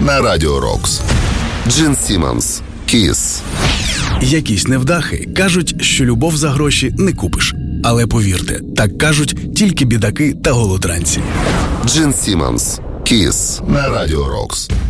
на Радіо Рокс. Джин Сіммонс. Kiss. Якісь невдахи кажуть, що любов за гроші не купиш. Але повірте, так кажуть тільки бідаки та голодранці. Джин Сіммонс. Kiss на Радіо Рокс.